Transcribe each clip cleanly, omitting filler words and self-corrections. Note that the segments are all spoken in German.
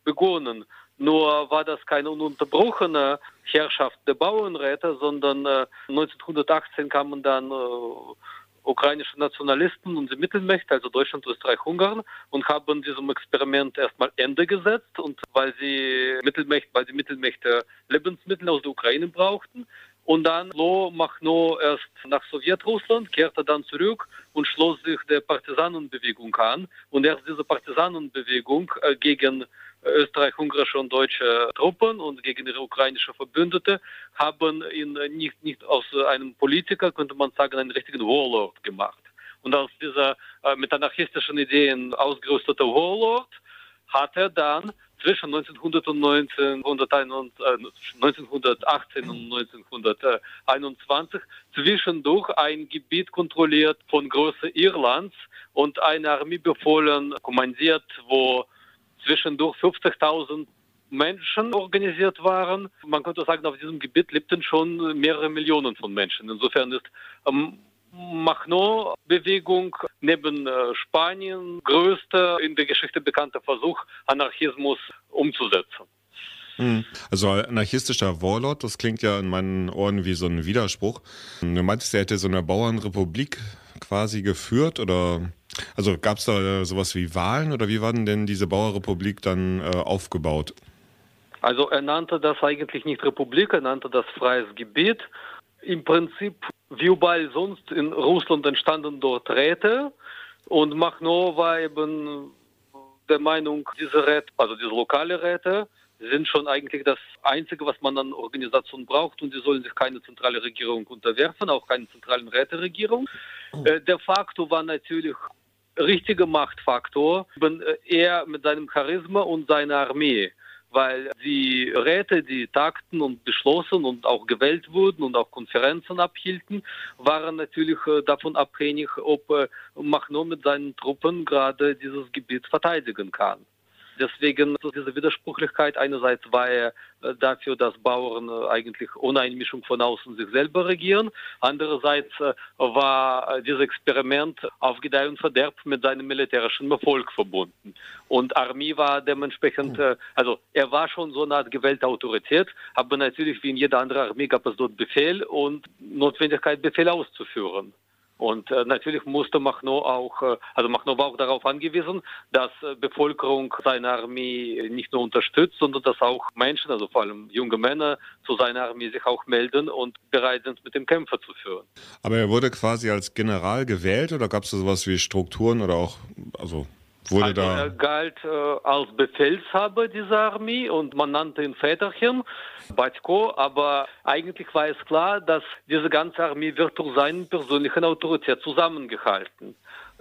begonnen. Nur war das keine ununterbrochene Herrschaft der Bauernräte, sondern 1918 kamen dann ukrainische Nationalisten und die Mittelmächte, also Deutschland, Österreich, Ungarn, und haben diesem Experiment erstmal Ende gesetzt. Und weil die Mittelmächte Lebensmittel aus der Ukraine brauchten. Und dann floh Machno erst nach Sowjetrussland, kehrte dann zurück und schloss sich der Partisanenbewegung an. Und erst diese Partisanenbewegung gegen österreich-ungarische und deutsche Truppen und gegen ihre ukrainische Verbündete haben ihn nicht aus einem Politiker, könnte man sagen, einen richtigen Warlord gemacht. Und aus dieser mit anarchistischen Ideen ausgerüstete Warlord hat er dann zwischen 1918 und 1921 zwischendurch ein Gebiet kontrolliert von Größe Irlands und eine Armee befohlen, kommandiert, wo zwischendurch 50.000 Menschen organisiert waren. Man könnte sagen, auf diesem Gebiet lebten schon mehrere Millionen von Menschen. Insofern ist Machno-Bewegung neben Spanien größter in der Geschichte bekannter Versuch, Anarchismus umzusetzen. Also anarchistischer Warlord, das klingt ja in meinen Ohren wie so ein Widerspruch. Du meintest, er hätte so eine Bauernrepublik quasi geführt, oder also gab es da sowas wie Wahlen, oder wie war denn diese Bauernrepublik dann aufgebaut? Also er nannte das eigentlich nicht Republik, er nannte das freies Gebiet. Im Prinzip, wie überall sonst in Russland entstanden dort Räte, und Machno war eben der Meinung, diese Räte, also diese lokale Räte, sind schon eigentlich das Einzige, was man an Organisation braucht, und die sollen sich keine zentrale Regierung unterwerfen, auch keine zentralen Räteregierung. Der Faktor war natürlich richtiger Machtfaktor, er mit seinem Charisma und seiner Armee. Weil die Räte, die tagten und beschlossen und auch gewählt wurden und auch Konferenzen abhielten, waren natürlich davon abhängig, ob Machno mit seinen Truppen gerade dieses Gebiet verteidigen kann. Deswegen diese Widersprüchlichkeit, einerseits war er dafür, dass Bauern eigentlich ohne Einmischung von außen sich selber regieren. Andererseits war dieses Experiment auf Gedeih und Verderb mit seinem militärischen Erfolg verbunden. Und Armee war dementsprechend, also er war schon so eine Art gewählte Autorität, aber natürlich wie in jeder anderen Armee gab es dort Befehl und Notwendigkeit, Befehle auszuführen. Und natürlich musste Machno Machno war auch darauf angewiesen, dass Bevölkerung seine Armee nicht nur unterstützt, sondern dass auch Menschen, also vor allem junge Männer, zu seiner Armee sich auch melden und bereit sind, mit dem Kämpfer zu führen. Aber er wurde quasi als General gewählt, oder gab es da sowas wie Strukturen oder auch, Er galt als Befehlshaber dieser Armee und man nannte ihn Väterchen, Batko, aber eigentlich war es klar, dass diese ganze Armee wird durch seine persönliche Autorität zusammengehalten.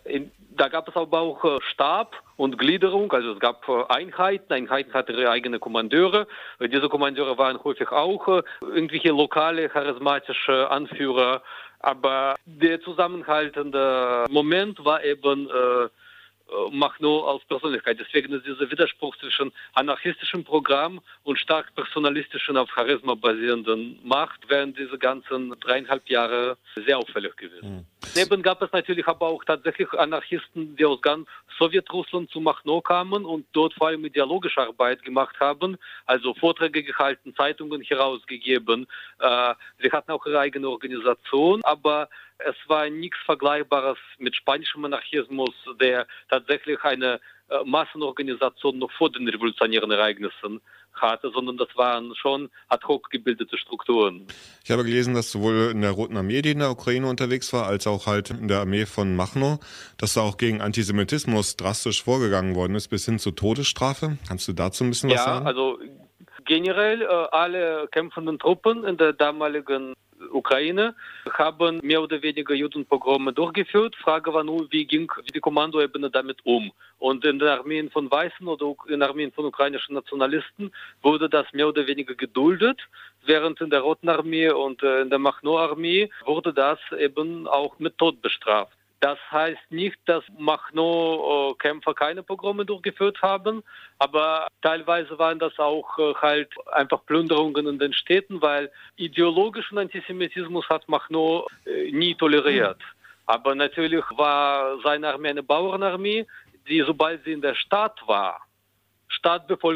Da gab es aber auch Stab und Gliederung, also es gab Einheiten hatten ihre eigenen Kommandeure. Diese Kommandeure waren häufig auch irgendwelche lokale, charismatische Anführer, aber der zusammenhaltende Moment war eben Machno als Persönlichkeit. Deswegen ist dieser Widerspruch zwischen anarchistischem Programm und stark personalistischen, auf Charisma basierenden Macht während diese ganzen 3,5 Jahre sehr auffällig gewesen. Neben gab es natürlich aber auch tatsächlich Anarchisten, die aus ganz Sowjetrussland zu Machno kamen und dort vor allem ideologische Arbeit gemacht haben, also Vorträge gehalten, Zeitungen herausgegeben. Sie hatten auch ihre eigene Organisation, aber es war nichts Vergleichbares mit spanischem Anarchismus, der tatsächlich eine Massenorganisation noch vor den revolutionären Ereignissen hatte, sondern das waren schon ad hoc gebildete Strukturen. Ich habe gelesen, dass sowohl in der Roten Armee, die in der Ukraine unterwegs war, als auch halt in der Armee von Machno, dass da auch gegen Antisemitismus drastisch vorgegangen worden ist, bis hin zur Todesstrafe. Kannst du dazu ein bisschen was sagen? Ja, also generell alle kämpfenden Truppen in der damaligen Ukraine haben mehr oder weniger Judenpogrome durchgeführt. Frage war nur, wie ging die Kommandoebene damit um? Und in den Armeen von Weißen oder in Armeen von ukrainischen Nationalisten wurde das mehr oder weniger geduldet, während in der Roten Armee und in der Machno-Armee wurde das eben auch mit Tod bestraft. Das heißt nicht, dass Machno-Kämpfer keine Pogrome durchgeführt haben, aber teilweise waren das auch halt einfach Plünderungen in den Städten, weil ideologischen Antisemitismus hat Machno nie toleriert. Aber natürlich war seine Armee eine Bauernarmee, die, sobald sie in der Stadt war, Stadtbevölkerung